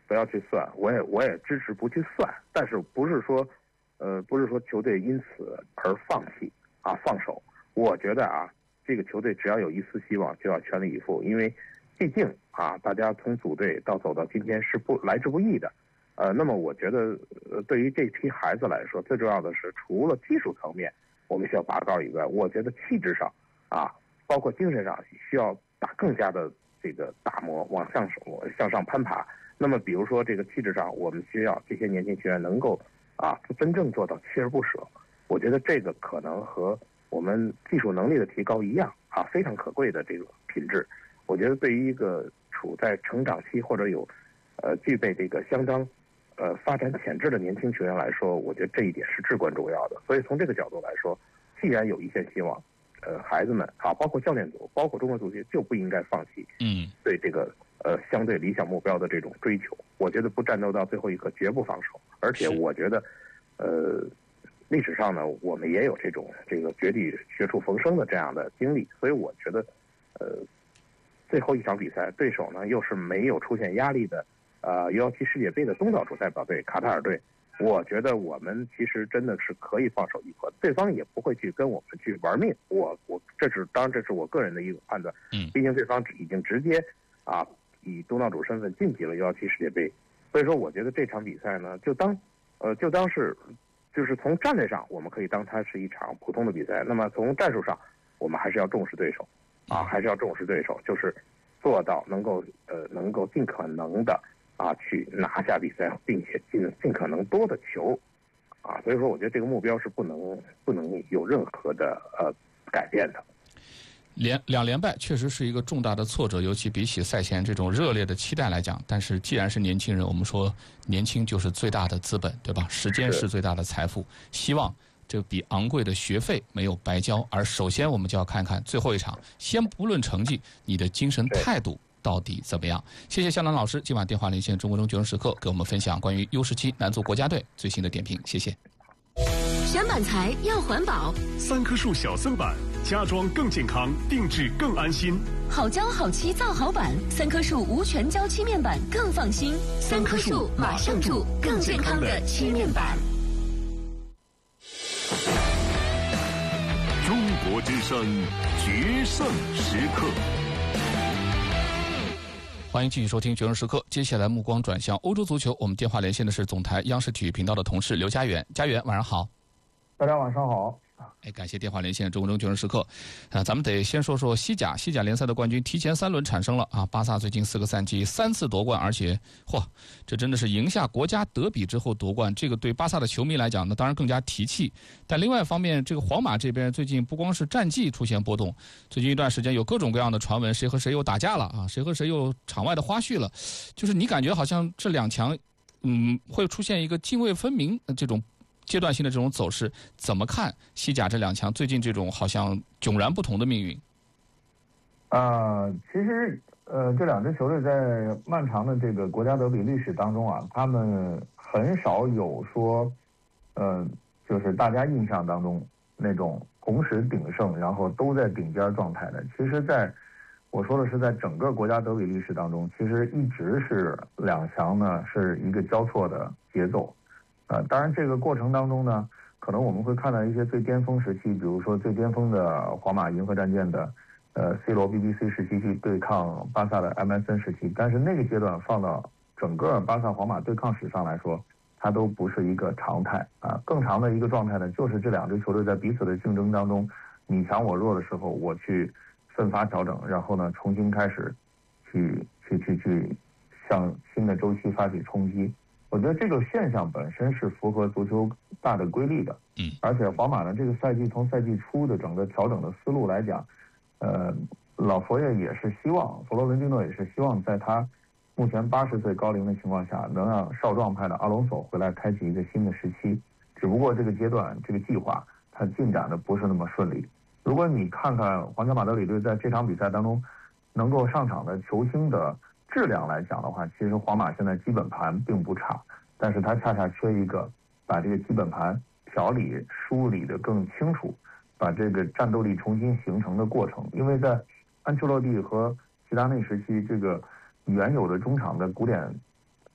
不要去算，我也支持不去算，但是不是说球队因此而放弃放手。我觉得这个球队只要有一丝希望，就要全力以赴，因为毕竟大家从组队走到今天是来之不易的。那么我觉得对于这批孩子来说，最重要的是除了技术层面我们需要拔高以外，我觉得气质上包括精神上需要更加的这个打磨，向上攀爬。那么比如说这个气质上，我们需要这些年轻球员能够真正做到锲而不舍。我觉得这个可能和我们技术能力的提高一样非常可贵的这个品质。我觉得对于一个处在成长期或者有具备这个相当发展潜质的年轻球员来说，我觉得这一点是至关重要的。所以从这个角度来说，既然有一线希望，孩子们包括教练组，包括中国足协就不应该放弃对这个相对理想目标的这种追求。我觉得不战斗到最后一刻绝不放手。而且我觉得历史上呢，我们也有这个绝地绝处逢生的这样的经历。所以我觉得最后一场比赛对手呢又是没有出现压力的U17世界杯的东道主代表队卡塔尔队。我觉得我们其实真的是可以放手一搏，对方也不会去跟我们去玩命。当然这是我个人的一个判断。毕竟对方已经直接以东道主身份晋级了U17世界杯。所以说我觉得这场比赛呢就当是就是从战略上我们可以当它是一场普通的比赛，那么从战术上我们还是要重视对手还是要重视对手，就是做到能够尽可能的去拿下比赛，并且尽可能多的球所以说我觉得这个目标是不能有任何的改变的。 两连败确实是一个重大的挫折，尤其比起赛前这种热烈的期待来讲。但是既然是年轻人，我们说年轻就是最大的资本，对吧？时间是最大的财富，希望这笔昂贵的学费没有白交。而首先我们就要看看最后一场，先不论成绩，你的精神态度到底怎么样？谢谢向南老师今晚电话连线中国中决胜时刻，给我们分享关于U17男足国家队最新的点评。谢谢。 选板材要环保 ，3棵树小森板，家装更健康，定制更安心。 好胶好漆造好板，3棵树无全胶漆面板更放心。3棵树马上住，更健康的漆面板。 中国之声决胜时刻。 欢迎继续收听《决胜时刻》。接下来目光转向欧洲足球，我们电话连线的是总台央视体育频道的同事刘家元。家元，晚上好。 大家晚上好。 感谢电话连线中国中决胜时刻。咱们得先说说西甲联赛的冠军提前3轮产生了巴萨最近4个赛季3次夺冠，而且这真的是赢下国家德比之后夺冠，这个对巴萨的球迷来讲呢，当然更加提气。但另外一方面，这个皇马这边最近不光是战绩出现波动，最近一段时间有各种各样的传闻，谁和谁又打架了谁和谁又场外的花絮了，就是你感觉好像这两强会出现一个泾渭分明这种阶段性的这种走势。怎么看西甲这两强最近这种好像迥然不同的命运？ 其实这两支球队在漫长的这个国家德比历史当中他们很少有说就是大家印象当中那种同时鼎盛，然后都在顶尖状态的。其实我说的是在整个国家德比历史当中，其实一直是两强呢是一个交错的节奏。当然这个过程当中呢，可能我们会看到一些最巅峰时期，比如说最巅峰的皇马银河战舰的C 罗 BBC 时期去对抗巴萨的 MSN 时期，但是那个阶段放到整个巴萨皇马对抗史上来说，它都不是一个常态更长的一个状态呢，就是这两支球队在彼此的竞争当中，你强我弱的时候，我去奋发调整，然后呢重新开始去向新的周期发起冲击。我觉得这个现象本身是符合足球大的规律的。而且皇马呢这个赛季从赛季初的整个调整的思路来讲，老佛爷也是希望，佛罗伦蒂诺也是希望在他目前80岁高龄的情况下，能让少壮派的阿隆索回来开启一个新的时期。只不过这个阶段这个计划它进展的不是那么顺利。如果你看看皇家马德里队在这场比赛当中能够上场的球星的质量来讲的话，其实皇马现在基本盘并不差，但是他恰恰缺一个把这个基本盘条理梳理得更清楚，把这个战斗力重新形成的过程。因为在安切洛蒂和齐达内时期，这个原有的中场的古典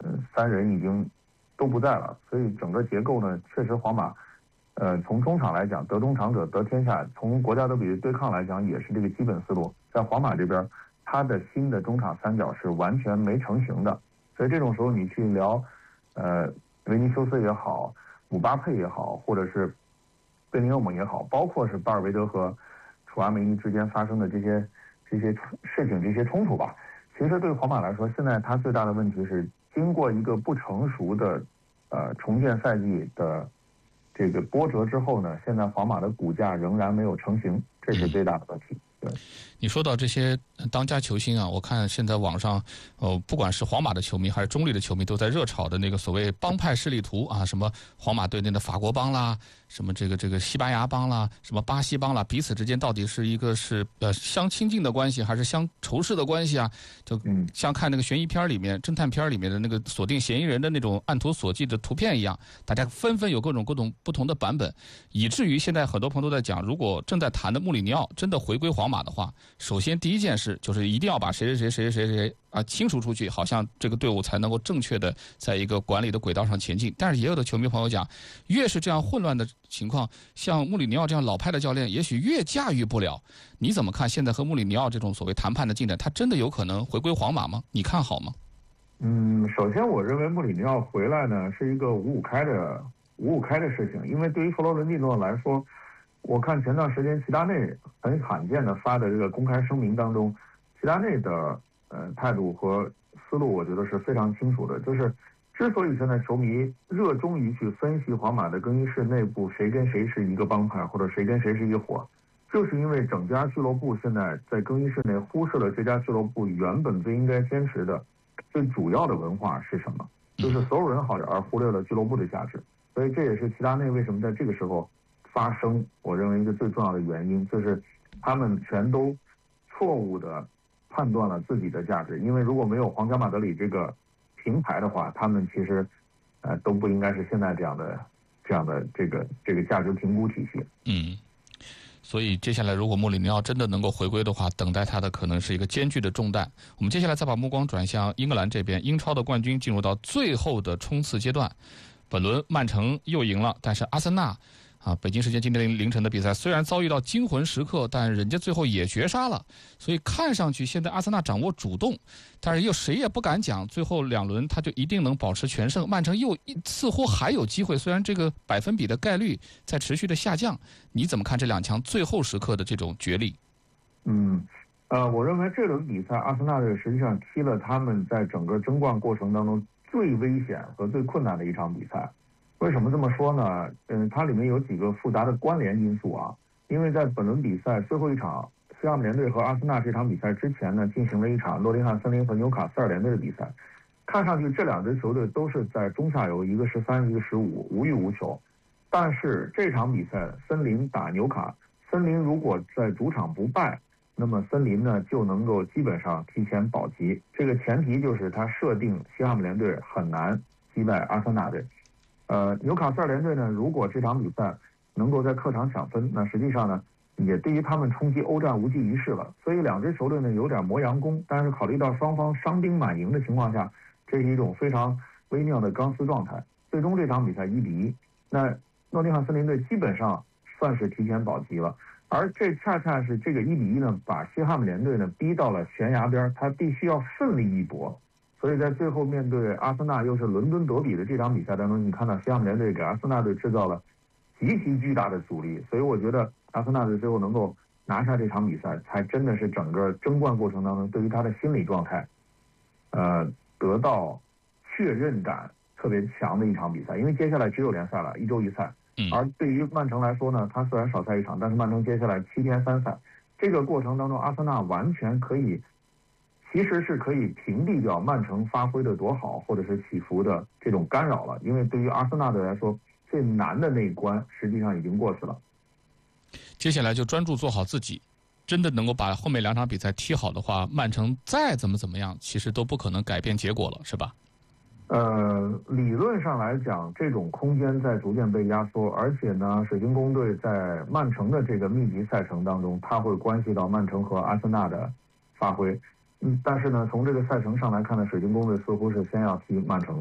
3人已经都不在了，所以整个结构呢，确实皇马，从中场来讲，得中场者得天下，从国家德比的对抗来讲，也是这个基本思路。在皇马这边，他的新的中场三角是完全没成型的，所以这种时候你去聊，维尼修斯也好，姆巴佩也好，或者是贝林厄姆也好，包括是巴尔韦德和楚阿梅尼之间发生的这些事情、这些冲突吧。其实对皇马来说，现在他最大的问题是，经过一个不成熟的重建赛季的这个波折之后呢，现在皇马的骨架仍然没有成型，这是最大的问题。对， 你说到这些当家球星啊，我看现在网上，不管是皇马的球迷还是中立的球迷，都在热炒的那个所谓帮派势力图啊，什么皇马队内的法国帮啦，什么这个西班牙帮啦，什么巴西帮啦，彼此之间到底是一个是相亲近的关系，还是相仇视的关系啊？就像看那个悬疑片里面、侦探片里面的那个锁定嫌疑人的那种按图索骥的图片一样，大家纷纷有各种不同的版本，以至于现在很多朋友都在讲，如果正在谈的穆里尼奥真的回归皇马的话，首先第一件事就是一定要把谁啊清除出去，好像这个队伍才能够正确的在一个管理的轨道上前进。但是也有的球迷朋友讲，越是这样混乱的情况，像穆里尼奥这样老派的教练，也许越驾驭不了。你怎么看现在和穆里尼奥这种所谓谈判的进展？他真的有可能回归皇马吗？你看好吗？ 首先我认为穆里尼奥回来呢是一个五五开的事情，因为对于佛罗伦蒂诺来说，我看前段时间齐达内很罕见的发的这个公开声明当中，齐达内的态度和思路，我觉得是非常清楚的。就是之所以现在球迷热衷于去分析皇马的更衣室内部谁跟谁是一个帮派，或者谁跟谁是一伙，就是因为整家俱乐部现在在更衣室内忽视了这家俱乐部原本最应该坚持的最主要的文化是什么，就是所有人好，而忽略了俱乐部的价值。所以这也是齐达内为什么在这个时候发声，我认为一个最重要的原因，就是他们全都错误的判断了自己的价值。因为如果没有皇家马德里这个平台的话，他们其实都不应该是现在这样的这个价值评估体系。 所以接下来如果穆里尼奥真的能够回归的话，等待他的可能是一个艰巨的重担。我们接下来再把目光转向英格兰这边，英超的冠军进入到最后的冲刺阶段。本轮曼城又赢了，但是阿森纳北京时间今天凌晨的比赛虽然遭遇到惊魂时刻，但人家最后也绝杀了。所以看上去现在阿森纳掌握主动，但是又谁也不敢讲最后2轮他就一定能保持全胜。曼城又似乎还有机会，虽然这个百分比的概率在持续的下降。你怎么看这2强最后时刻的这种角力？ 我认为这轮比赛阿森纳队实际上踢了他们在整个争冠过程当中最危险和最困难的一场比赛。为什么这么说呢？它里面有几个复杂的关联因素啊。因为在本轮比赛最后一场西汉姆联队和阿森纳这场比赛之前呢，进行了一场诺丁汉森林和纽卡斯尔联队的比赛。看上去这2支球队都是在中下游，一个13，一个15，无欲无求。但是这场比赛森林打纽卡，森林如果在主场不败，那么森林呢就能够基本上提前保级。这个前提就是他设定西汉姆联队很难击败阿森纳队。纽卡斯尔联队呢，如果这场比赛能够在客场抢分，那实际上呢也对于他们冲击欧战无济于事了。所以2支球队呢有点磨洋工，但是考虑到双方伤兵满营的情况下，这是一种非常微妙的钢丝状态。最终这场比赛1-1，那诺丁汉森林队基本上算是提前保级了。而这恰恰是这个1-1呢，把西汉姆联队呢逼到了悬崖边，他必须要奋力一搏。所以在最后面对阿森纳又是伦敦德比的这场比赛当中，你看到西汉姆联队给阿森纳队制造了极其巨大的阻力。所以我觉得阿森纳队最后能够拿下这场比赛，才真的是整个争冠过程当中对于他的心理状态得到确认感特别强的一场比赛。因为接下来只有联赛了，1周1赛。而对于曼城来说呢，他虽然少赛1场，但是曼城接下来7天3赛，这个过程当中阿森纳完全其实是可以屏蔽掉曼城发挥的多好或者是起伏的这种干扰了。因为对于阿森纳队来说，最难的那一关实际上已经过去了。 接下来就专注做好自己，真的能够把后面2场比赛踢好的话，曼城再怎么样其实都不可能改变结果了，是吧？ 理论上来讲，这种空间在逐渐被压缩，而且呢，水晶宫队在曼城的这个密集赛程当中，它会关系到曼城和阿森纳的发挥。 但是呢，从这个赛程上来看呢，水晶宫队似乎是先要踢曼城。